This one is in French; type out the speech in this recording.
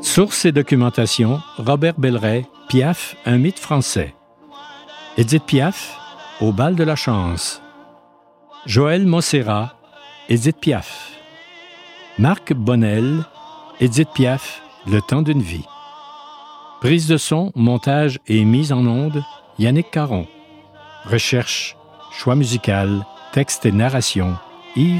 Sources et documentation, Robert Belleret, Piaf, un mythe français. Édith Piaf, Au bal de la chance. Joël Mossera, Édith Piaf. Marc Bonnel, Édith Piaf, Le temps d'une vie. Prise de son, montage et mise en onde, Yannick Caron. Recherche, choix musical, texte et narration,